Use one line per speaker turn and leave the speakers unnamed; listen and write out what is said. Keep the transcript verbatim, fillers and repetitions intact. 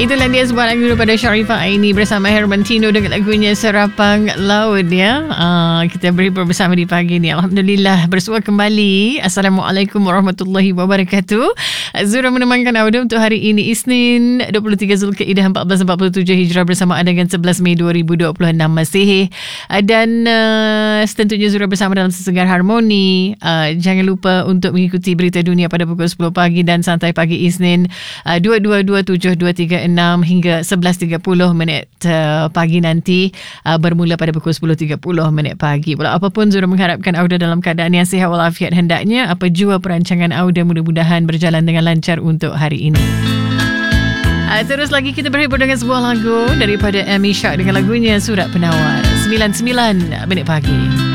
Itulah dia sebuah lagu daripada Sharifah Aini bersama Hermantino dengan lagunya Serapang Laut ya. Uh, kita berhibur bersama di pagi ni. Alhamdulillah bersua kembali. Assalamualaikum warahmatullahi wabarakatuh. Zura menemankan Auda untuk hari ini Isnin dua puluh tiga Zulkaidah empat belas empat puluh tujuh Hijrah bersama anda dengan sebelas Mei dua ribu dua puluh enam Masihi. Uh, dan uh, tentunya Zura bersama dalam Sesegar Harmoni. Uh, jangan lupa untuk mengikuti berita dunia pada pukul sepuluh pagi dan Santai Pagi Isnin uh, dua dua dua tujuh dua tiga enam hingga sebelas tiga puluh minit uh, pagi nanti uh, bermula pada pukul sepuluh tiga puluh minit pagi. Walau apapun Zura mengharapkan Auda dalam keadaan yang sihat walafiat hendaknya. Apa jua perancangan Auda mudah-mudahan berjalan dengan lancar untuk hari ini. Uh, terus lagi kita berhibur dengan sebuah lagu daripada Amy Shah dengan lagunya Surat Penawar. sembilan puluh sembilan minit pagi.